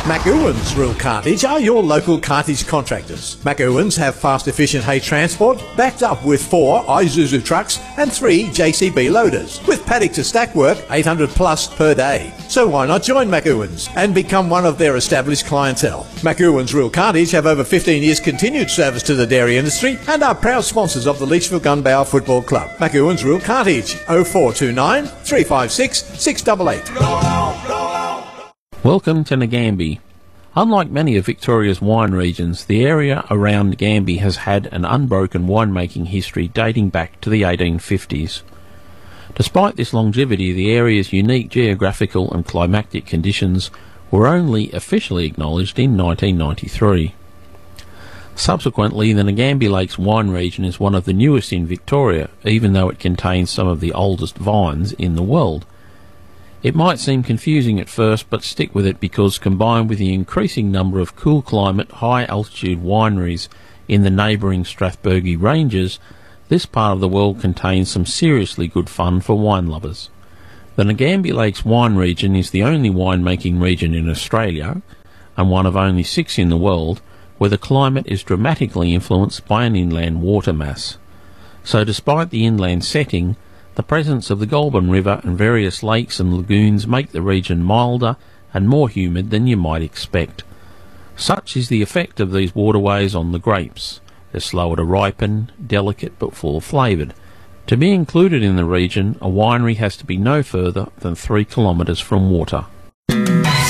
McEwan's Real Cartage are your local cartage contractors. McEwan's have fast, efficient hay transport backed up with 4 Isuzu trucks and 3 JCB loaders, with paddock to stack work 800 plus per day. So why not join McEwan's and become one of their established clientele? McEwan's Real Cartage have over 15 years continued service to the dairy industry and are proud sponsors of the Leachville Gunbower Football Club. McEwan's Real Cartage, 0429 356 688. Welcome to Nagambie. Unlike many of Victoria's wine regions, the area around Gambie has had an unbroken winemaking history dating back to the 1850s. Despite this longevity, the area's unique geographical and climatic conditions were only officially acknowledged in 1993. Subsequently, the Nagambie Lakes wine region is one of the newest in Victoria, even though it contains some of the oldest vines in the world. It might seem confusing at first, but stick with it because combined with the increasing number of cool climate, high altitude wineries in the neighbouring Strathbogie Ranges, this part of the world contains some seriously good fun for wine lovers. The Nagambie Lakes wine region is the only winemaking region in Australia, and one of only 6 in the world, where the climate is dramatically influenced by an inland water mass. So despite the inland setting, the presence of the Goulburn River and various lakes and lagoons make the region milder and more humid than you might expect. Such is the effect of these waterways on the grapes. They're slower to ripen, delicate but full flavoured. To be included in the region, a winery has to be no further than 3 kilometres from water.